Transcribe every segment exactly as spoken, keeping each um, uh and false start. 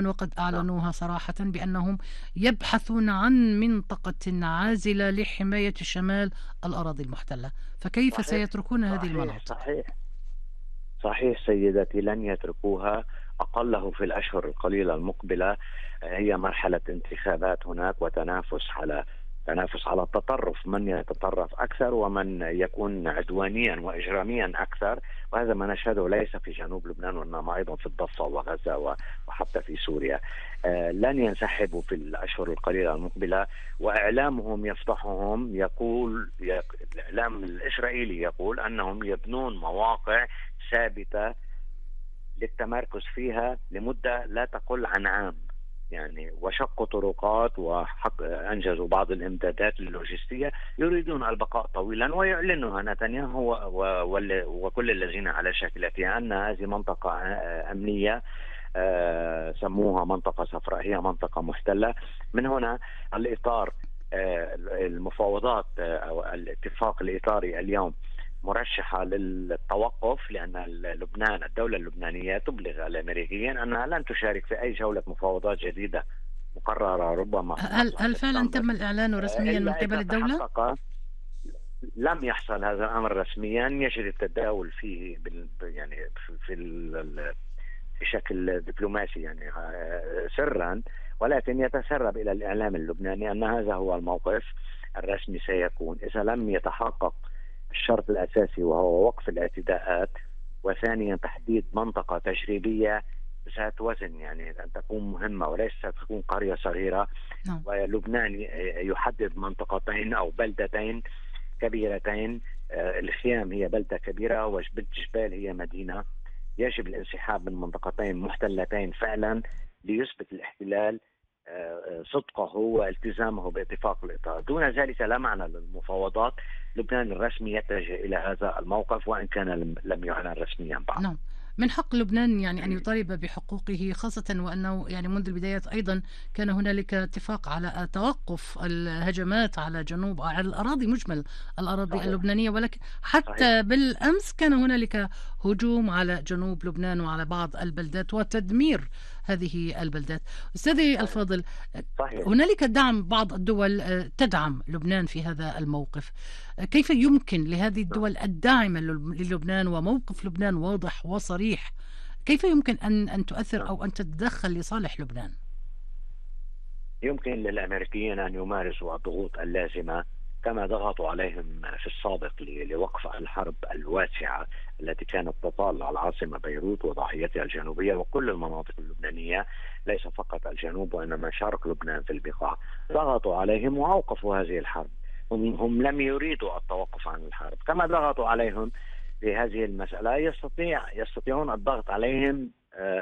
وقد نعم أعلنوها صراحة بأنهم يبحثون عن منطقة عازلة لحماية شمال الأراضي المحتلة، فكيف صحيح سيتركون هذه صحيح المناطق؟ صحيح صحيح سيدتي، لن يتركوها أقله في الأشهر القليلة المقبلة. هي مرحلة انتخابات هناك وتنافس على تنافس على التطرف، من يتطرف أكثر ومن يكون عدوانيا وإجراميا أكثر. وهذا ما نشهده ليس في جنوب لبنان وإنما أيضا في الضفة وغزة وحتى في سوريا. آه لن ينسحبوا في الأشهر القليلة المقبلة. وإعلامهم يفضحهم، يقول يق... الإعلام الإسرائيلي يقول أنهم يبنون مواقع ثابتة للتمركز فيها لمدة لا تقل عن عام، يعني وشقوا طرقات وأنجزوا بعض الإمدادات اللوجستية. يريدون البقاء طويلا، ويعلنها نتنياهو وكل الذين على شاكلتها أن هذه منطقة أمنية، آه سموها منطقة صفراء، هي منطقة محتلة. من هنا الإطار، آه المفاوضات آه أو الاتفاق الإطاري اليوم مرشحة للتوقف، لأن لبنان الدولة اللبنانية تبلغ الأمريكيين أنها لن تشارك في أي جولة مفاوضات جديدة مقررة ربما في هل مطلع هل فعلا سبتمبر، تم الإعلان رسميا من إلا قبل إذا الدولة؟ تحقق. لم يحصل هذا الأمر رسميا، يجري التداول فيه بال يعني في في بشكل دبلوماسي، يعني سرا، ولكن يتسرب إلى الإعلام اللبناني أن هذا هو الموقف الرسمي سيكون إذا لم يتحقق الشرط الأساسي وهو وقف الاعتداءات، وثانيا تحديد منطقة تجريبية ذات وزن، يعني أن تكون مهمة وليس تكون قرية صغيرة. نعم. ولبنان يحدد منطقتين أو بلدتين كبيرتين. الخيام هي بلدة كبيرة وبنت جبال هي مدينة. يجب الانسحاب من منطقتين محتلتين فعلا ليثبت الاحتلال صدقه والتزامه باتفاق الإطار. دون ذلك لا معنى للمفاوضات. لبنان الرسمي يتجه إلى هذا الموقف وإن كان لم يعلن رسميا بعد. نعم، من حق لبنان يعني أن يطالب بحقوقه، خاصة وأنه يعني منذ البدايات أيضا كان هنالك اتفاق على توقف الهجمات على جنوب على الأراضي، مجمل الأراضي صحيح اللبنانية، ولكن حتى صحيح بالأمس كان هنالك هجوم على جنوب لبنان وعلى بعض البلدات وتدمير هذه البلدات. أستاذي صحيح الفاضل، صحيح هنالك دعم، بعض الدول تدعم لبنان في هذا الموقف. كيف يمكن لهذه الدول الداعمة للبنان وموقف لبنان واضح وصريح، كيف يمكن أن أن تؤثر نعم. أو أن تتدخل لصالح لبنان؟ يمكن للأمريكيين أن يمارسوا الضغوط اللازمة كما ضغطوا عليهم في السابق لوقف الحرب الواسعة التي كانت تطال على العاصمة بيروت وضاحيتها الجنوبية وكل المناطق اللبنانية، ليس فقط الجنوب وإنما شرق لبنان في البقاع. ضغطوا عليهم وأوقفوا هذه الحرب. هم, هم لم يريدوا التوقف عن الحرب. كما ضغطوا عليهم في هذه المسألة، يستطيع يستطيعون الضغط عليهم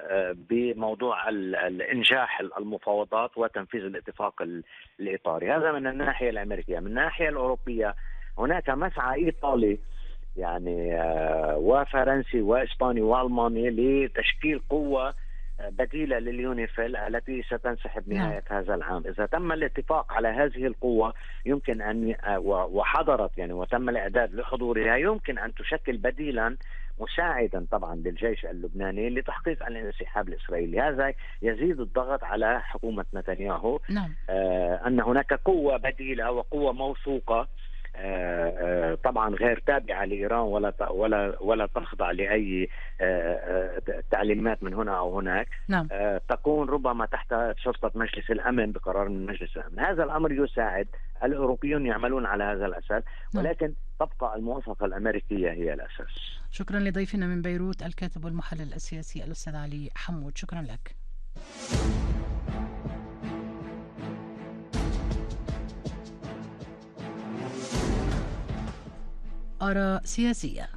بموضوع الإنجاح المفاوضات وتنفيذ الاتفاق الإطاري. هذا من الناحية الأمريكية. من الناحية الأوروبية هناك مسعى إيطالي يعني وفرنسي وإسباني وألماني لتشكيل قوة بديلة لليونيفيل التي ستنسحب نعم. نهاية هذا العام. إذا تم الاتفاق على هذه القوة يمكن أن وحضرت يعني وتم الإعداد لحضورها، يمكن أن تشكل بديلا مساعدا طبعا للجيش اللبناني لتحقيق الانسحاب الإسرائيلي. هذا يزيد الضغط على حكومة نتنياهو نعم. آه أن هناك قوة بديلة وقوة موثوقة آه آه طبعا غير تابعة لإيران ولا ولا ولا تخضع لأي آه تعليمات من هنا أو هناك. نعم. تكون ربما تحت سلطة مجلس الأمن بقرار من مجلس الأمن. هذا الأمر يساعد. الأوروبيون يعملون على هذا الأساس، ولكن تبقى الموافقة الأمريكية هي الأساس. شكرا لضيفنا من بيروت الكاتب والمحلل السياسي الأستاذ علي حمود، شكرا لك. آراء سياسية.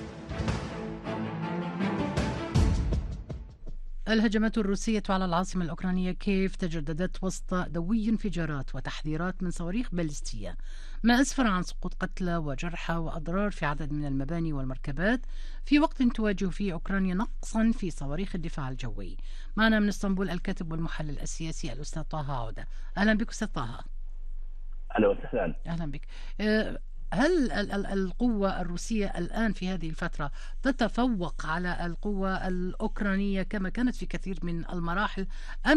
الهجمات الروسية على العاصمة الأوكرانية كييف تجددت وسط دوي انفجارات وتحذيرات من صواريخ باليستية، ما أسفر عن سقوط قتلى وجرحى وأضرار في عدد من المباني والمركبات في وقت تواجه فيه أوكرانيا نقصا في صواريخ الدفاع الجوي. معنا من اسطنبول الكاتب والمحلل السياسي الأستاذ طه عودة. أهلا بك أستاذ طه. أهلا وسهلا. أهلا بك. أه هل القوة الروسية الآن في هذه الفترة تتفوق على القوة الأوكرانية كما كانت في كثير من المراحل، أم